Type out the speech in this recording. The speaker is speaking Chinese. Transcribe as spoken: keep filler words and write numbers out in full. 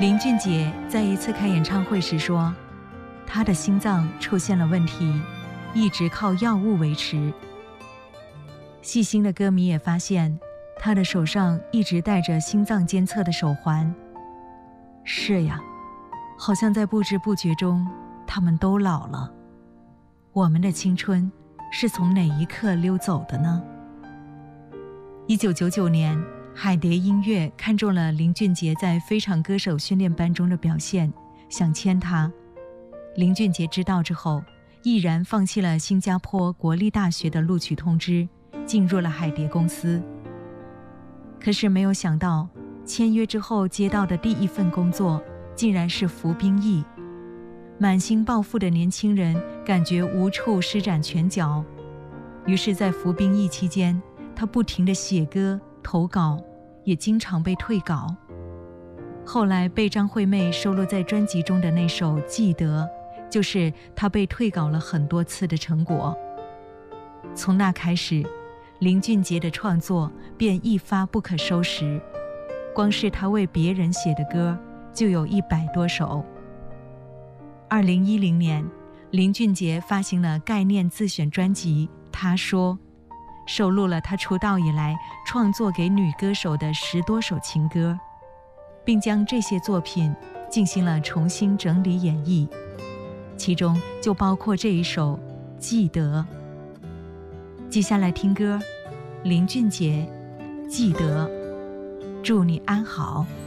林俊杰在一次开演唱会时说，他的心脏出现了问题，一直靠药物维持。细心的歌迷也发现，他的手上一直戴着心脏监测的手环。是呀，好像在不知不觉中，他们都老了。我们的青春是从哪一刻溜走的呢？一九九九年，海蝶音乐看中了林俊杰在非常歌手训练班中的表现，想签他。林俊杰知道之后，毅然放弃了新加坡国立大学的录取通知，进入了海蝶公司。可是没有想到，签约之后接到的第一份工作竟然是服兵役。满心抱负的年轻人感觉无处施展拳脚，于是在服兵役期间，他不停地写歌投稿，也经常被退稿。后来被张惠妹收录在专辑中的那首《记得》，就是他被退稿了很多次的成果。从那开始，林俊杰的创作便一发不可收拾，光是他为别人写的歌就有一百多首。二零一零年，林俊杰发行了概念自选专辑《他说》，收录了他出道以来创作给女歌手的十多首情歌，并将这些作品进行了重新整理演绎，其中就包括这一首《记得》。接下来听歌，林俊杰《记得》，祝你安好。